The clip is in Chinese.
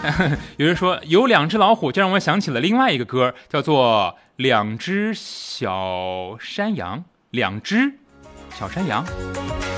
有人说有2只老虎，就让我想起了另外一个歌，叫做2只小山羊，2只小山羊。